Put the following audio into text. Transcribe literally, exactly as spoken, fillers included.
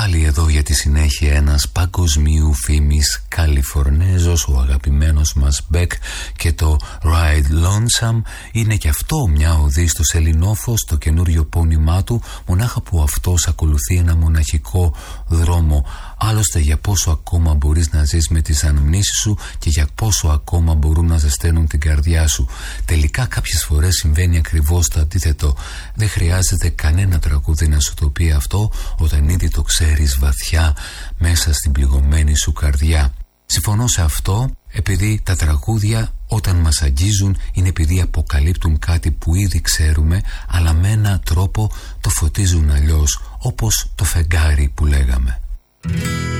πάλι εδώ για τη συνέχεια ένας παγκοσμίου φήμης Καλιφορνέζος, ο αγαπημένος μας Beck, και το Ride Lonesome είναι και αυτό μια οδή στο Σελινόφο, στο καινούριο πόνημά του, μονάχα που αυτός ακολουθεί ένα μοναχικό δρόμο. Άλλωστε, για πόσο ακόμα μπορείς να ζεις με τις αναμνήσεις σου και για πόσο ακόμα μπορούν να ζεσταίνουν την καρδιά σου. Τελικά κάποιες φορές συμβαίνει ακριβώς το αντίθετο. Δεν χρειάζεται κανένα τραγούδι να σου το πει αυτό, όταν ήδη το ξέρεις βαθιά μέσα στην πληγωμένη σου καρδιά. Συμφωνώ σε αυτό, επειδή τα τραγούδια όταν μας αγγίζουν είναι επειδή αποκαλύπτουν κάτι που ήδη ξέρουμε, αλλά με έναν τρόπο το φωτίζουν αλλιώς, όπως το φεγγάρι που λέγαμε.